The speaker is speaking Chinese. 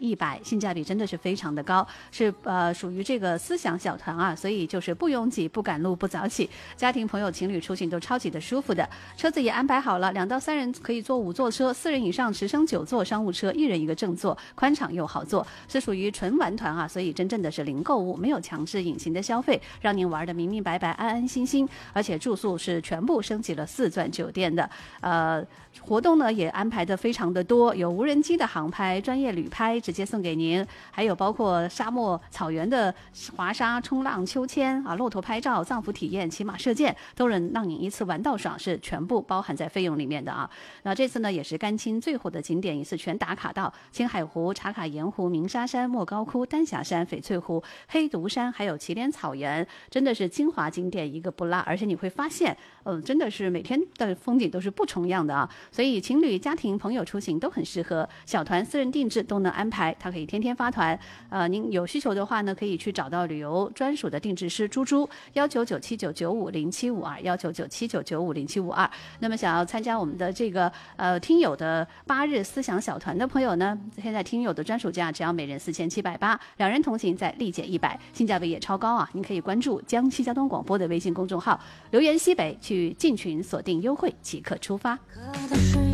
100，性价比真的是非常的高，是属于这个思想小团啊，所以就是不拥挤、不赶路、不早起，家庭朋友情侣出行都超级的舒服的。车子也安排好了，2到3人可以坐5座车，4人以上10升9座商务车，1人1个正座，宽敞又好坐，是属于纯玩团啊，所以真正的是零购物，没有强制隐形的消费，让您玩的明明白白、安安心心。而且住宿是全部升级了4钻酒店的，活动呢也安排的非常的多，有无人机的航拍、专业旅拍直接送给您，还有包括沙漠草原的滑沙、冲浪、秋千啊、骆驼拍照、藏服体验、骑马射箭，都能让你一次玩到爽，是全部包含在费用里面的啊。那这次呢也是甘青最火的景点，一次全打卡到青海湖、茶卡盐湖、鸣沙山、莫高窟、丹霞山、翡翠湖、黑毒山，还有祁连草原，真的是精华景点一个不落，而且你会发现，真的是每天的风景都是不重样的啊。所以情侣、家庭、朋友出行都很适合，小团、私人定制都能安排，它可以天天发团。您有需求的话呢，可以去找到旅游专属的定制师猪猪，19979950752，19979950752。那么想要参加我们的这个听友的8日思想小团的朋友呢，现在听友的专属价只要每人4780，2人同行再立减100，性价比也超高啊！您可以关注江西交通广播的微信公众号，留言西北去进群锁定优惠，即刻出发。